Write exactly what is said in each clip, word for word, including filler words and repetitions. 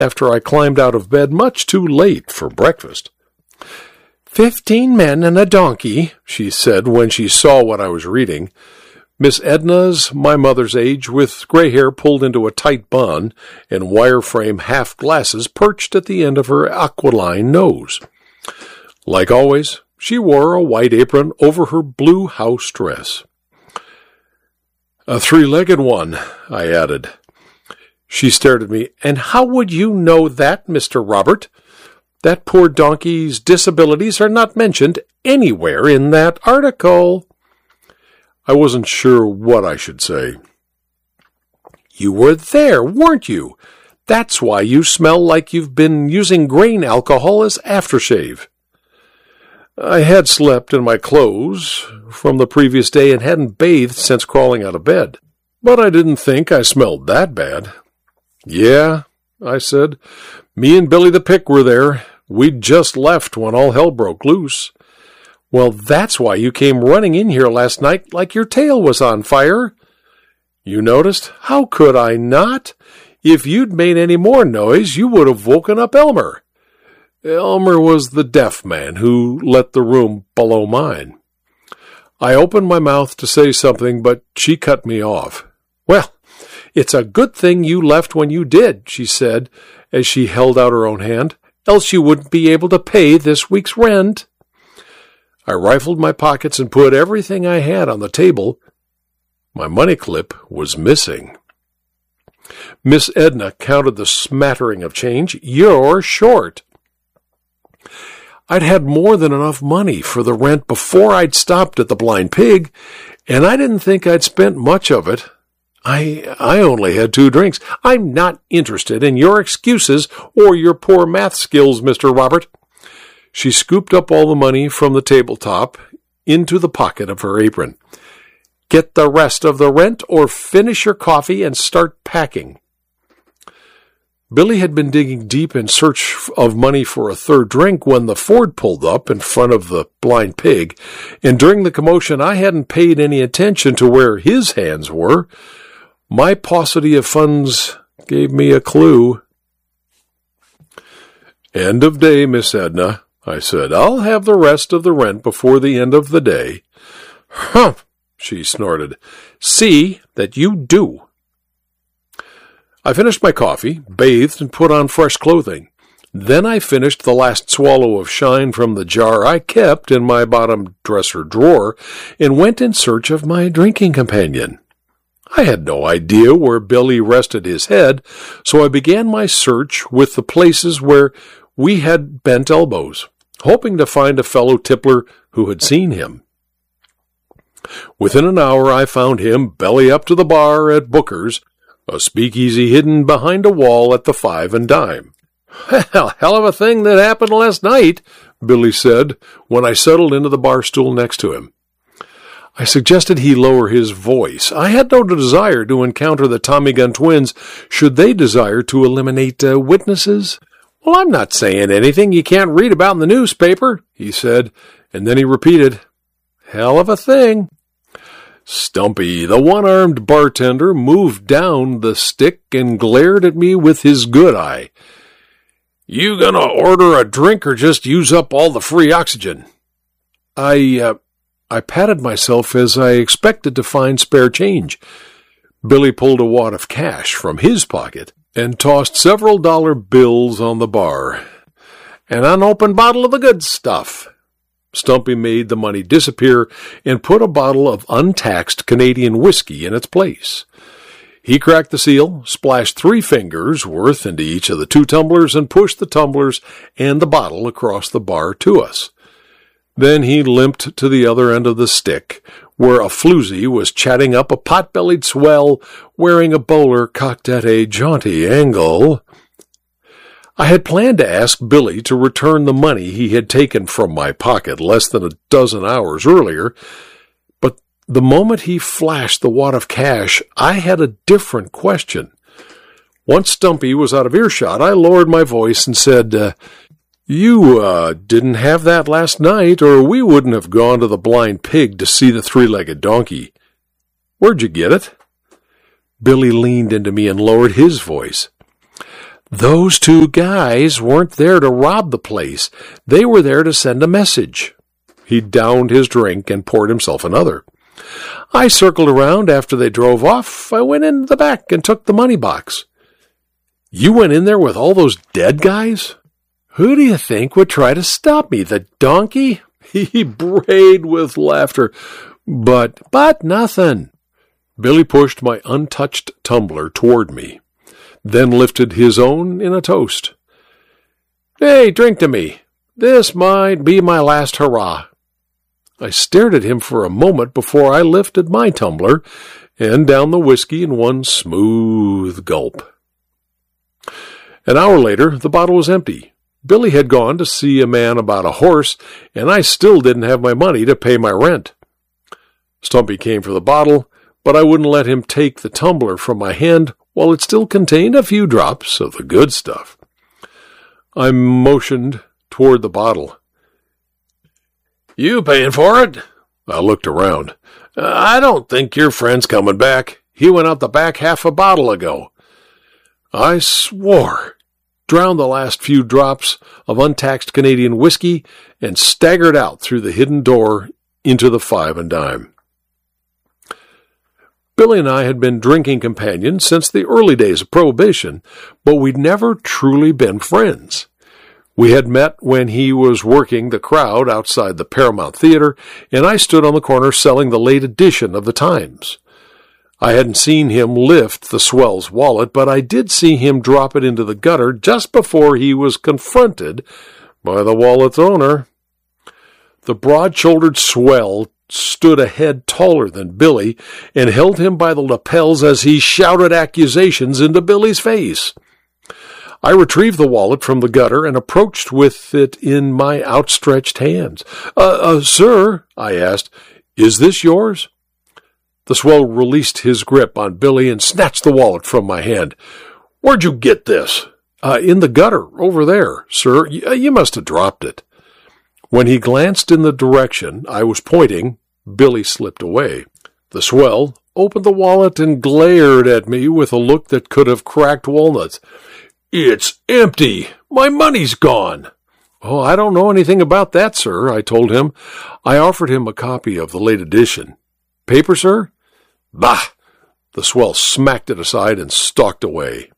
after I climbed out of bed much too late for breakfast. Fifteen men and a donkey, she said when she saw what I was reading. Miss Edna's my mother's age, with gray hair pulled into a tight bun and wire-frame half-glasses perched at the end of her aquiline nose. Like always, she wore a white apron over her blue house dress. A three-legged one, I added. She stared at me. And how would you know that, Mister Robert? That poor donkey's disabilities are not mentioned anywhere in that article. I wasn't sure what I should say. You were there, weren't you? That's why you smell like you've been using grain alcohol as aftershave. I had slept in my clothes from the previous day and hadn't bathed since crawling out of bed. But I didn't think I smelled that bad. Yeah, I said. Me and Billy the Pick were there. We'd just left when all hell broke loose. Well, that's why you came running in here last night like your tail was on fire. You noticed? How could I not? If you'd made any more noise, you would have woken up Elmer. Elmer was the deaf man who let the room below mine. I opened my mouth to say something, but she cut me off. Well, it's a good thing you left when you did, she said, as she held out her own hand, else you wouldn't be able to pay this week's rent. I rifled my pockets and put everything I had on the table. My money clip was missing. Miss Edna counted the smattering of change. You're short. I'd had more than enough money for the rent before I'd stopped at the Blind Pig, and I didn't think I'd spent much of it. I I only had two drinks. I'm not interested in your excuses or your poor math skills, Mister Robert. She scooped up all the money from the tabletop into the pocket of her apron. Get the rest of the rent or finish your coffee and start packing. Billy had been digging deep in search of money for a third drink when the Ford pulled up in front of the Blind Pig, and during the commotion I hadn't paid any attention to where his hands were. My paucity of funds gave me a clue. End of day, Miss Edna, I said. I'll have the rest of the rent before the end of the day. Humph, she snorted. See that you do. I finished my coffee, bathed, and put on fresh clothing. Then I finished the last swallow of shine from the jar I kept in my bottom dresser drawer and went in search of my drinking companion. I had no idea where Billy rested his head, so I began my search with the places where we had bent elbows, hoping to find a fellow tippler who had seen him. Within an hour I found him belly up to the bar at Booker's, a speakeasy hidden behind a wall at the Five and Dime. Well, hell of a thing that happened last night, Billy said when I settled into the bar stool next to him. I suggested he lower his voice. I had no desire to encounter the Tommy Gun twins should they desire to eliminate uh, witnesses. Well, I'm not saying anything you can't read about in the newspaper, he said, and then he repeated, hell of a thing. Stumpy, the one-armed bartender, moved down the stick and glared at me with his good eye. You gonna order a drink or just use up all the free oxygen? I, uh, I patted myself as I expected to find spare change. Billy pulled a wad of cash from his pocket and tossed several dollar bills on the bar. An unopened bottle of the good stuff. Stumpy made the money disappear and put a bottle of untaxed Canadian whiskey in its place. He cracked the seal, splashed three fingers worth into each of the two tumblers, and pushed the tumblers and the bottle across the bar to us. Then he limped to the other end of the stick, where a floozy was chatting up a pot-bellied swell wearing a bowler cocked at a jaunty angle. I had planned to ask Billy to return the money he had taken from my pocket less than a dozen hours earlier, but the moment he flashed the wad of cash, I had a different question. Once Stumpy was out of earshot, I lowered my voice and said, uh, You, uh, didn't have that last night, or we wouldn't have gone to the Blind Pig to see the three-legged donkey. Where'd you get it? Billy leaned into me and lowered his voice. Those two guys weren't there to rob the place. They were there to send a message. He downed his drink and poured himself another. I circled around after they drove off. I went in the back and took the money box. You went in there with all those dead guys? Who do you think would try to stop me? The donkey? He brayed with laughter. But, but nothing. Billy pushed my untouched tumbler toward me, then lifted his own in a toast. Hey, drink to me. This might be my last hurrah. I stared at him for a moment before I lifted my tumbler and downed the whiskey in one smooth gulp. An hour later, the bottle was empty. Billy had gone to see a man about a horse, and I still didn't have my money to pay my rent. Stumpy came for the bottle, but I wouldn't let him take the tumbler from my hand while it still contained a few drops of the good stuff. I motioned toward the bottle. You paying for it? I looked around. I don't think your friend's coming back. He went out the back half a bottle ago. I swore, drowned the last few drops of untaxed Canadian whiskey, and staggered out through the hidden door into the Five and Dime. Billy and I had been drinking companions since the early days of Prohibition, but we'd never truly been friends. We had met when he was working the crowd outside the Paramount Theater, and I stood on the corner selling the late edition of the Times. I hadn't seen him lift the swell's wallet, but I did see him drop it into the gutter just before he was confronted by the wallet's owner. The broad-shouldered swell stood a head taller than Billy and held him by the lapels as he shouted accusations into Billy's face. I retrieved the wallet from the gutter and approached with it in my outstretched hands. Uh, uh, sir, I asked, is this yours? The swell released his grip on Billy and snatched the wallet from my hand. Where'd you get this? Uh, in the gutter, over there, sir. Y- you must have dropped it. When he glanced in the direction I was pointing, Billy slipped away. The swell opened the wallet and glared at me with a look that could have cracked walnuts. It's empty. My money's gone. Oh, I don't know anything about that, sir, I told him. I offered him a copy of the late edition. Paper, sir? Bah! The swell smacked it aside and stalked away.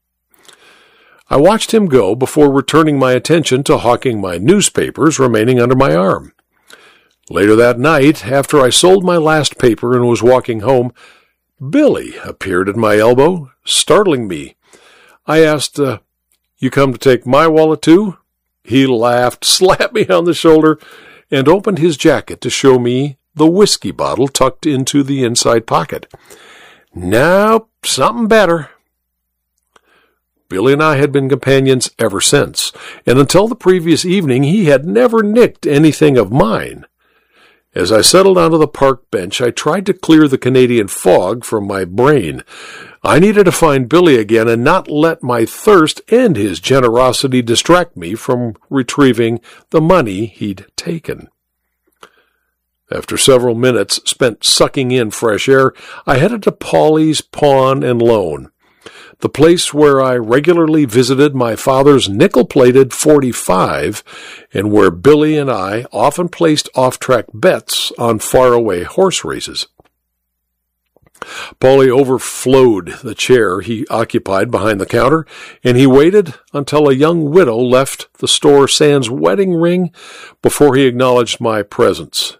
I watched him go before returning my attention to hawking my newspapers remaining under my arm. Later that night, after I sold my last paper and was walking home, Billy appeared at my elbow, startling me. I asked, uh, you come to take my wallet too? He laughed, slapped me on the shoulder, and opened his jacket to show me the whiskey bottle tucked into the inside pocket. Nope, something better. Billy and I had been companions ever since, and until the previous evening he had never nicked anything of mine. As I settled onto the park bench, I tried to clear the Canadian fog from my brain. I needed to find Billy again and not let my thirst and his generosity distract me from retrieving the money he'd taken. After several minutes spent sucking in fresh air, I headed to Paulie's Pawn and Loan, the place where I regularly visited my father's nickel-plated forty-five and where Billy and I often placed off-track bets on faraway horse races. Paulie overflowed the chair he occupied behind the counter, and he waited until a young widow left the store sans wedding ring before he acknowledged my presence.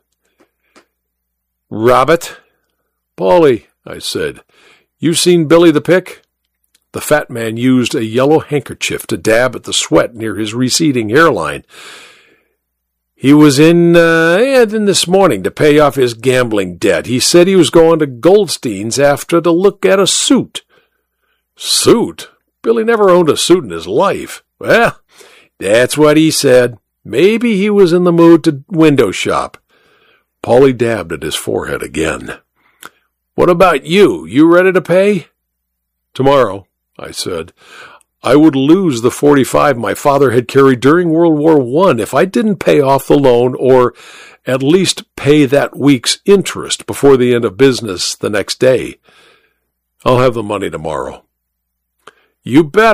Robert? Paulie, I said, you seen Billy the Pick? The fat man used a yellow handkerchief to dab at the sweat near his receding hairline. He was in, uh, in this morning to pay off his gambling debt. He said he was going to Goldstein's after to look at a suit. Suit? Billy never owned a suit in his life. Well, that's what he said. Maybe he was in the mood to window shop. Paulie dabbed at his forehead again. What about you? You ready to pay? Tomorrow, I said. I would lose the forty-five my father had carried during World War One if I didn't pay off the loan or at least pay that week's interest before the end of business the next day. I'll have the money tomorrow. You betta.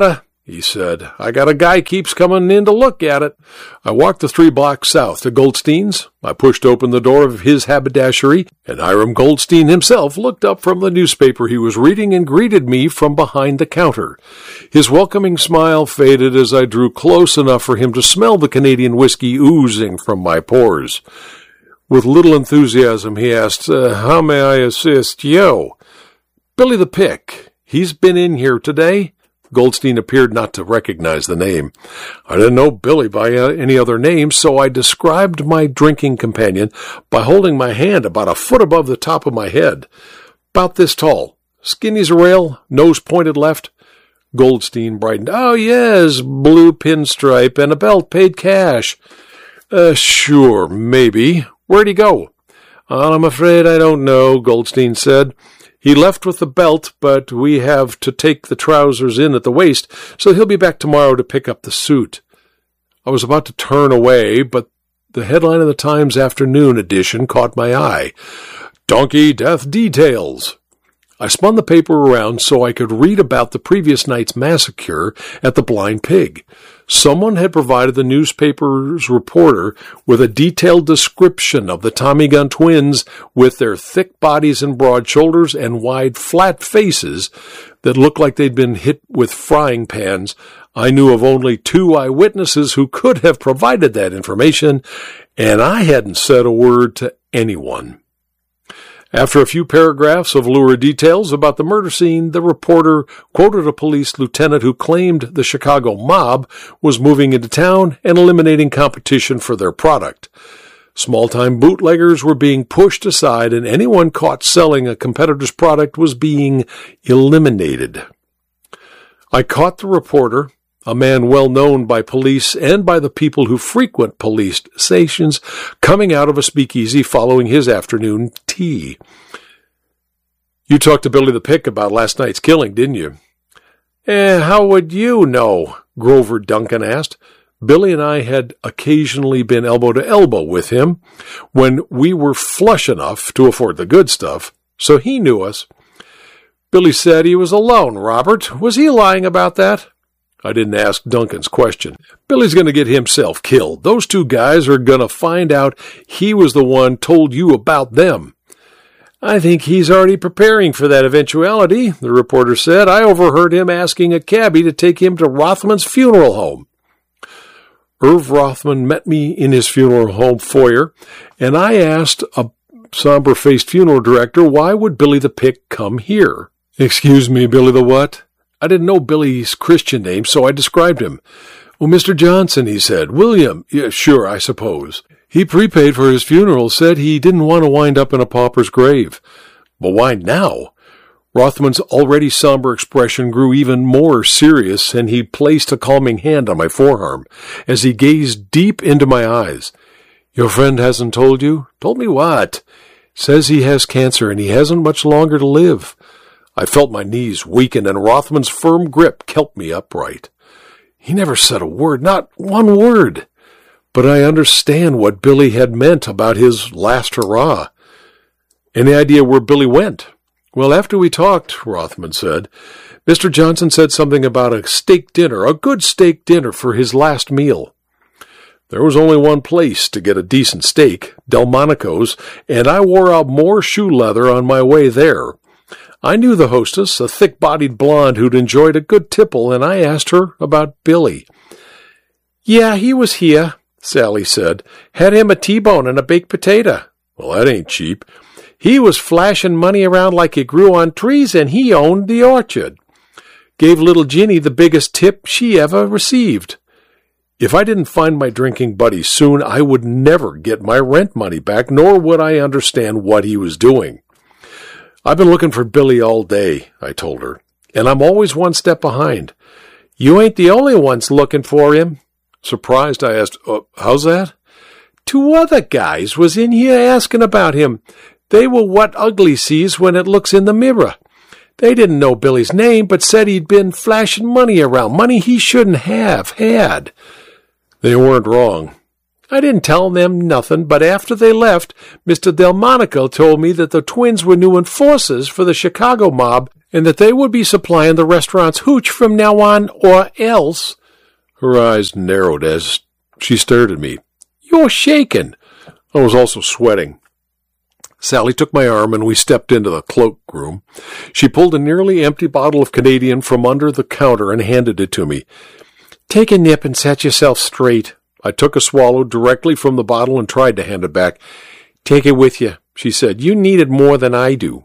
he said. I got a guy keeps coming in to look at it. I walked the three blocks south to Goldstein's. I pushed open the door of his haberdashery, and Hiram Goldstein himself looked up from the newspaper he was reading and greeted me from behind the counter. His welcoming smile faded as I drew close enough for him to smell the Canadian whiskey oozing from my pores. With little enthusiasm, he asked, uh, how may I assist you? Billy the Pick. He's been in here today? Goldstein appeared not to recognize the name. I didn't know Billy by any other name, so I described my drinking companion by holding my hand about a foot above the top of my head. About this tall. Skinny as a rail, nose pointed left. Goldstein brightened. Oh, yes, blue pinstripe and a belt paid cash. Uh, sure, maybe. Where'd he go? I'm afraid I don't know, Goldstein said. He left with the belt, but we have to take the trousers in at the waist, so he'll be back tomorrow to pick up the suit. I was about to turn away, but the headline of the Times afternoon edition caught my eye. Donkey Death Details. I spun the paper around so I could read about the previous night's massacre at the Blind Pig. Someone had provided the newspaper's reporter with a detailed description of the Tommy Gun twins with their thick bodies and broad shoulders and wide, flat faces that looked like they'd been hit with frying pans. I knew of only two eyewitnesses who could have provided that information, and I hadn't said a word to anyone. After a few paragraphs of lurid details about the murder scene, the reporter quoted a police lieutenant who claimed the Chicago mob was moving into town and eliminating competition for their product. Small-time bootleggers were being pushed aside, and anyone caught selling a competitor's product was being eliminated. I caught the reporter, a man well known by police and by the people who frequent police stations, coming out of a speakeasy following his afternoon tea. You talked to Billy the Pick about last night's killing, didn't you? Eh, how would you know? Grover Duncan asked. Billy and I had occasionally been elbow to elbow with him when we were flush enough to afford the good stuff, so he knew us. Billy said he was alone, Robert. Was he lying about that? I didn't ask Duncan's question. Billy's going to get himself killed. Those two guys are going to find out he was the one told you about them. I think he's already preparing for that eventuality, the reporter said. I overheard him asking a cabbie to take him to Rothman's funeral home. Irv Rothman met me in his funeral home foyer, and I asked a somber-faced funeral director, why would Billy the Pick come here? Excuse me, Billy the what? I didn't know Billy's Christian name, so I described him. Oh, Mister Johnson, he said. William. Yeah, sure, I suppose. He prepaid for his funeral, said he didn't want to wind up in a pauper's grave. But why now? Rothman's already somber expression grew even more serious, and he placed a calming hand on my forearm as he gazed deep into my eyes. Your friend hasn't told you? Told me what? Says he has cancer and he hasn't much longer to live. I felt my knees weaken, and Rothman's firm grip kept me upright. He never said a word, not one word. But I understand what Billy had meant about his last hurrah. Any idea where Billy went? Well, after we talked, Rothman said, Mister Johnson said something about a steak dinner, a good steak dinner for his last meal. There was only one place to get a decent steak, Delmonico's, and I wore out more shoe leather on my way there. I knew the hostess, a thick-bodied blonde who'd enjoyed a good tipple, and I asked her about Billy. Yeah, he was here, Sally said. Had him a T-bone and a baked potato. Well, that ain't cheap. He was flashing money around like it grew on trees, and he owned the orchard. Gave little Ginny the biggest tip she ever received. If I didn't find my drinking buddy soon, I would never get my rent money back, nor would I understand what he was doing. I've been looking for Billy all day, I told her, and I'm always one step behind. You ain't the only ones looking for him. Surprised, I asked, uh, how's that? Two other guys was in here asking about him. They were what ugly sees when it looks in the mirror. They didn't know Billy's name, but said he'd been flashing money around, money he shouldn't have had. They weren't wrong. I didn't tell them nothing, but after they left, Mister Delmonico told me that the twins were new enforcers for the Chicago mob, and that they would be supplying the restaurant's hooch from now on, or else. Her eyes narrowed as she stared at me. You're shaking. I was also sweating. Sally took my arm and we stepped into the cloak room. She pulled a nearly empty bottle of Canadian from under the counter and handed it to me. Take a nip and set yourself straight. I took a swallow directly from the bottle and tried to hand it back. Take it with you, she said. You need it more than I do.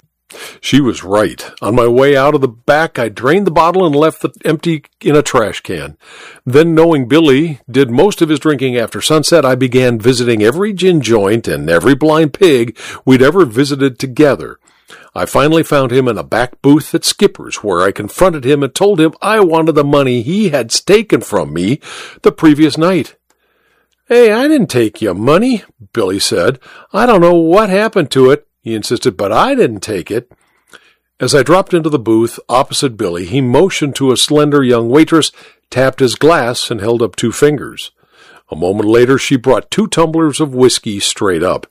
She was right. On my way out of the back, I drained the bottle and left it empty in a trash can. Then, knowing Billy did most of his drinking after sunset, I began visiting every gin joint and every blind pig we'd ever visited together. I finally found him in a back booth at Skipper's, where I confronted him and told him I wanted the money he had taken from me the previous night. Hey, I didn't take your money, Billy said. I don't know what happened to it, he insisted, but I didn't take it. As I dropped into the booth opposite Billy, he motioned to a slender young waitress, tapped his glass, and held up two fingers. A moment later, she brought two tumblers of whiskey straight up.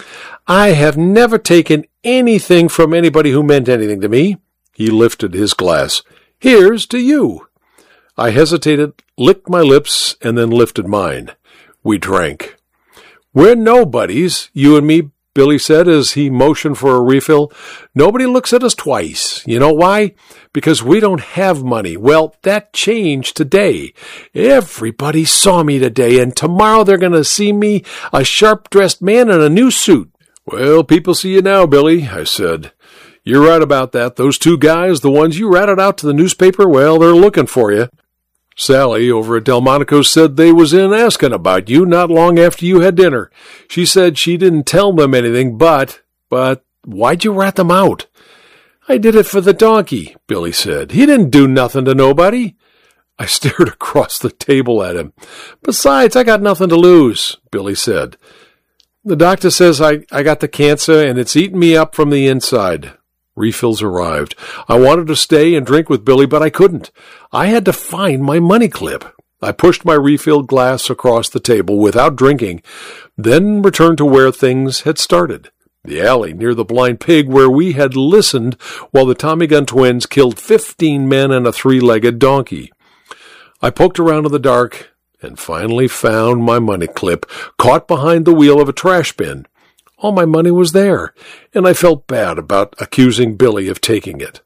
I have never taken anything from anybody who meant anything to me. He lifted his glass. Here's to you. I hesitated, licked my lips, and then lifted mine. We drank. We're nobodies, you and me, Billy said as he motioned for a refill. Nobody looks at us twice. You know why? Because we don't have money. Well, that changed today. Everybody saw me today, and tomorrow they're going to see me, a sharp-dressed man in a new suit. Well, people see you now, Billy, I said. You're right about that. Those two guys, the ones you ratted out to the newspaper, well, they're looking for you. Sally over at Delmonico's said they was in asking about you not long after you had dinner. She said she didn't tell them anything, but, but, why'd you rat them out? I did it for the donkey, Billy said. He didn't do nothing to nobody. I stared across the table at him. Besides, I got nothing to lose, Billy said. The doctor says I, I got the cancer and it's eating me up from the inside. Refills arrived. I wanted to stay and drink with Billy, but I couldn't. I had to find my money clip. I pushed my refilled glass across the table without drinking, then returned to where things had started. The alley near the blind pig where we had listened while the Tommy Gun twins killed fifteen men and a three-legged donkey. I poked around in the dark and finally found my money clip, caught behind the wheel of a trash bin. All my money was there, and I felt bad about accusing Billy of taking it.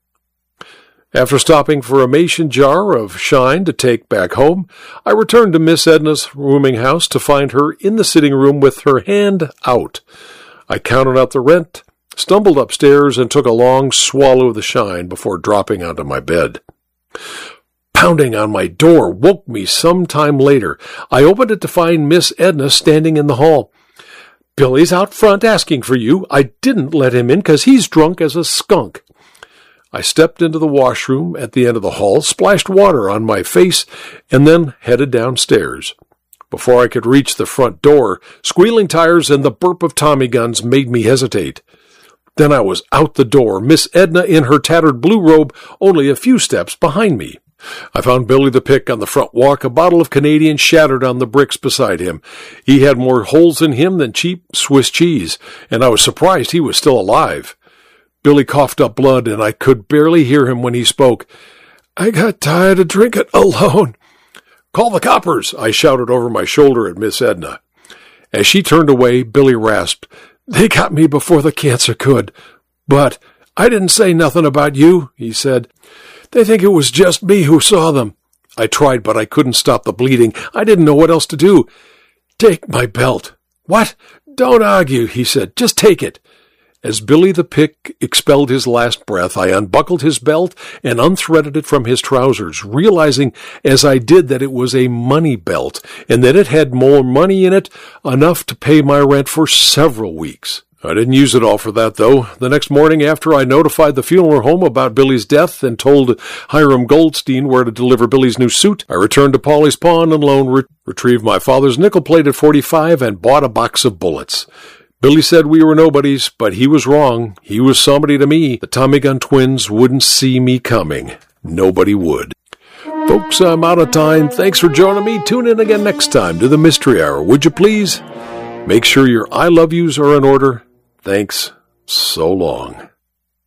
After stopping for a mason jar of shine to take back home, I returned to Miss Edna's rooming house to find her in the sitting room with her hand out. I counted out the rent, stumbled upstairs, and took a long swallow of the shine before dropping onto my bed. Pounding on my door woke me some time later. I opened it to find Miss Edna standing in the hall. Billy's out front asking for you. I didn't let him in because he's drunk as a skunk. I stepped into the washroom at the end of the hall, splashed water on my face, and then headed downstairs. Before I could reach the front door, squealing tires and the burp of Tommy guns made me hesitate. Then I was out the door, Miss Edna in her tattered blue robe only a few steps behind me. I found Billy the Pick on the front walk, a bottle of Canadian shattered on the bricks beside him. He had more holes in him than cheap Swiss cheese, and I was surprised he was still alive. Billy coughed up blood, and I could barely hear him when he spoke. I got tired of drinking alone. Call the coppers, I shouted over my shoulder at Miss Edna. As she turned away, Billy rasped, They got me before the cancer could. But I didn't say nothing about you, he said. They think it was just me who saw them. I tried, but I couldn't stop the bleeding. I didn't know what else to do. Take my belt. What? Don't argue, he said. Just take it. As Billy the Pick expelled his last breath, I unbuckled his belt and unthreaded it from his trousers, realizing as I did that it was a money belt and that it had more money in it, enough to pay my rent for several weeks. I didn't use it all for that, though. The next morning, after I notified the funeral home about Billy's death and told Hiram Goldstein where to deliver Billy's new suit, I returned to Polly's Pawn and Loan, re- retrieved my father's nickel-plated forty-five, and bought a box of bullets. Billy said we were nobodies, but he was wrong. He was somebody to me. The Tommy Gun twins wouldn't see me coming. Nobody would. Folks, I'm out of time. Thanks for joining me. Tune in again next time to the Mystery Hour, would you please? Make sure your I love yous are in order. Thanks so long.